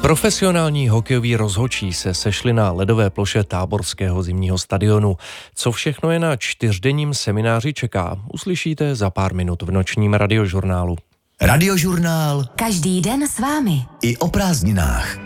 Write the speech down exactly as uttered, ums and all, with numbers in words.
Profesionální hokejoví rozhodčí se sešli na ledové ploše táborského zimního stadionu. Co všechno je na čtyřdenním semináři čeká, uslyšíte za pár minut v nočním radiožurnálu. Radiožurnál. Každý den s vámi. I o prázdninách.